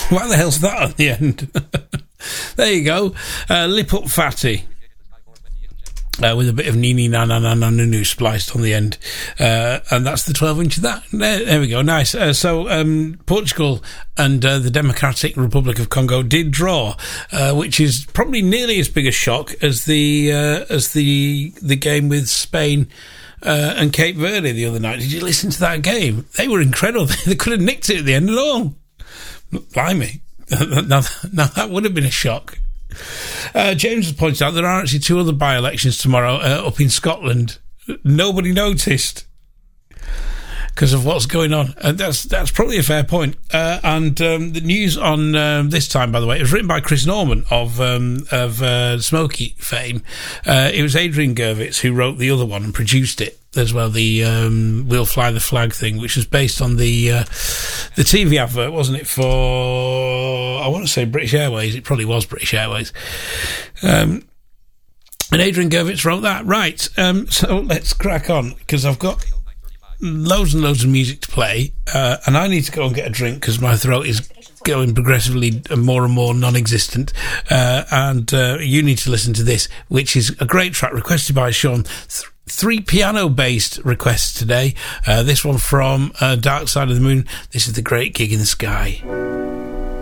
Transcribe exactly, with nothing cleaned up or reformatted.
Why the hell's that at the end? There you go. Uh, Lip Up Fatty. Uh, with a bit of Nini Na Na Na Na Nunu spliced on the end. Uh, and that's the twelve inch of that. There, there we go. Nice. Uh, so, um, Portugal and uh, the Democratic Republic of Congo did draw, uh, which is probably nearly as big a shock as the, uh, as the, the game with Spain, uh, and Cape Verde the other night. Did you listen to that game? They were incredible. They could have nicked it at the end at all. Blimey. now, now that would have been a shock. Uh, James has pointed out there are actually two other by-elections tomorrow uh, up in Scotland. Nobody noticed because of what's going on. And that's that's probably a fair point. Uh, and um, the news on um, this time, by the way, it was written by Chris Norman of um, of uh, Smokey fame. Uh, it was Adrian Gervitz who wrote the other one and produced it as well, the um, We'll Fly the Flag thing, which was based on the uh, the T V advert, wasn't it, for, I want to say British Airways. It probably was British Airways. Um, and Adrian Gervitz wrote that. Right, um, so let's crack on, because I've got loads and loads of music to play, uh, and I need to go and get a drink because my throat is going progressively more and more non-existent, uh, and uh, you need to listen to this, which is a great track requested by Sean. Th- Three piano-based requests today. Uh, this one from uh, Dark Side of the Moon. This is The Great Gig in the Sky.